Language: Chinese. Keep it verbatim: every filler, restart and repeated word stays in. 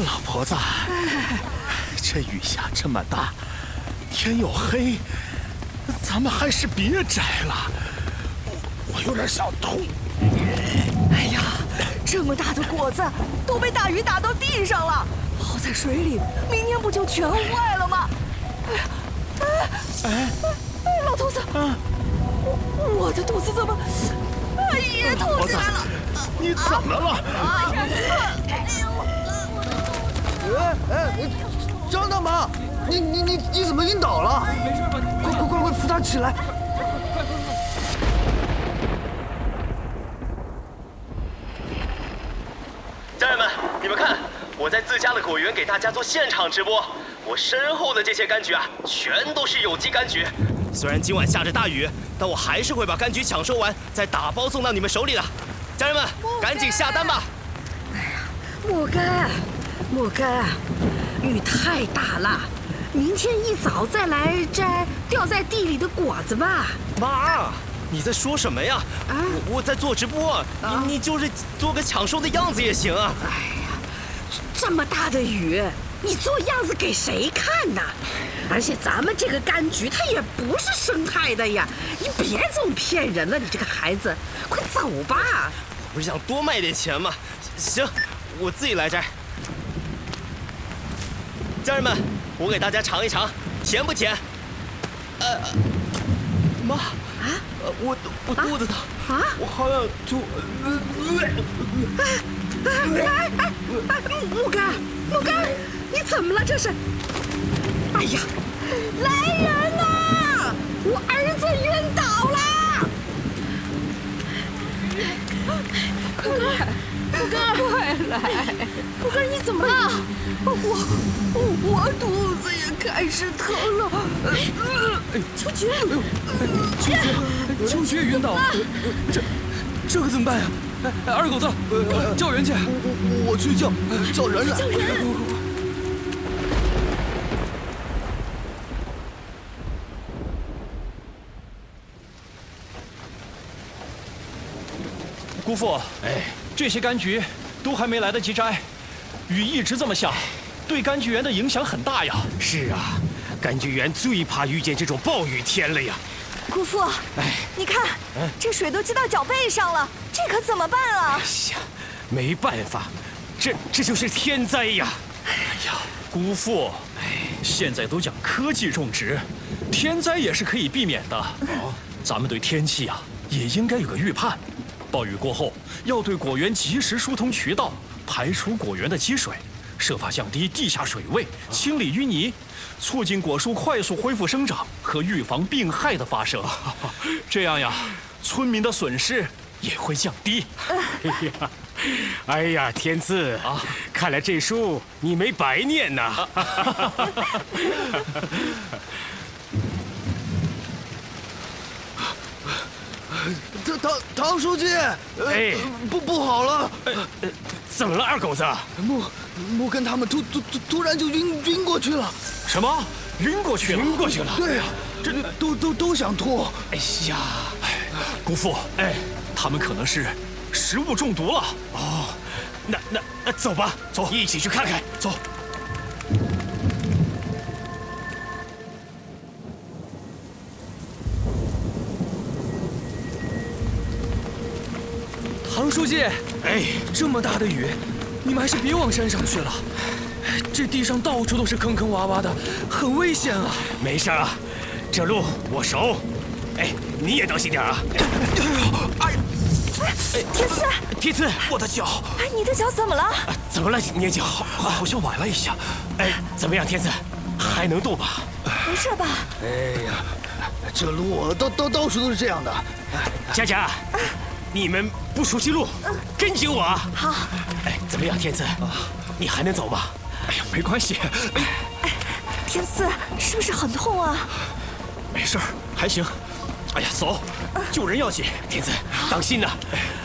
老婆子，这雨下这么大，天又黑，咱们还是别摘了。我我有点想吐。 哎呀，这么大的果子都被大雨打到地上了，好在水里，明天不就全坏了吗？哎呀，哎哎，老头子，啊，我我的肚子怎么哎也痛起来了？ 你怎么了？ 哎呀，哎呦！ 哎哎，张大妈，你你你你怎么晕倒了？没事吧？快快快快扶他起来！ 家人们，你们看，我在自家的果园给大家做现场直播。我身后的这些柑橘啊，全都是有机柑橘。虽然今晚下着大雨，但我还是会把柑橘抢收完，再打包送到你们手里的。家人们，赶紧下单吧！ 哎呀，莫干，莫干，雨太大了，明天一早再来摘掉在地里的果子吧。 妈，你在说什么呀？啊，我我在做直播，啊、你你就是做个抢收的样子也行啊。 哎呀，这么大的雨，你做样子给谁看呢？而且咱们这个柑橘它也不是生态的呀，你别总骗人了，你这个孩子，快走吧。 我不是想多卖点钱吗？行，我自己来摘。家人们，我给大家尝一尝，甜不甜？呃，妈啊，呃，我我肚子疼啊，我好想吐。 哎哎哎哎，木干木干，你怎么了这是？哎呀，来人呐！我儿子晕倒了！快来，木干，快来！木干，你怎么了？我我我肚子也开始疼了。秋菊， 秋菊，秋菊也晕倒了，这这可怎么办呀？哎，二狗子，叫人去！我我去叫，叫人来！ 叫人！ 姑父，哎，这些柑橘都还没来得及摘，雨一直这么下，对柑橘园的影响很大呀。 是啊，柑橘园最怕遇见这种暴雨天了呀。 姑父，哎，你看，哎、这水都积到脚背上了，这可怎么办啊？ 哎呀，没办法，这这就是天灾呀！ 哎呀，姑父，哎，现在都讲科技种植，天灾也是可以避免的。哦，咱们对天气啊也应该有个预判。暴雨过后，要对果园及时疏通渠道，排除果园的积水，设法降低地下水位，清理淤泥，促进果树快速恢复生长和预防病害的发生。这样呀，村民的损失也会降低。 哎呀，哎呀，天赐啊，看来这书你没白念呐。 唐唐唐书记，哎，不不好了！ 呃，怎么了，二狗子？ 木木根他们突突突突然就晕晕过去了。 什么？晕过去了？ 晕过去了？ 对呀，这都都都想吐。 哎呀， 姑父，哎，他们可能是食物中毒了。 哦，那那那走吧，走，一起去看看。 走。 唐书记，哎，这么大的雨，你们还是别往山上去了。这地上到处都是坑坑洼洼的，很危险啊。 没事啊，这路我熟。哎，你也当心点啊。 哎，天赐， 天赐， 我的脚。 哎，你的脚怎么了？ 怎么了，捏脚？ 好像崴了一下。 哎，怎么样，天赐？还能动吧？ 没事吧？ 哎呀，这路到到到处都是这样的。 佳佳。你们不熟悉路，跟紧我啊！ 好。 哎，怎么样，天赐？你还能走吗？ 哎呀，没关系。 哎，天赐，是不是很痛啊？ 没事儿，还行。哎呀，走，救人要紧。 天赐，当心呐！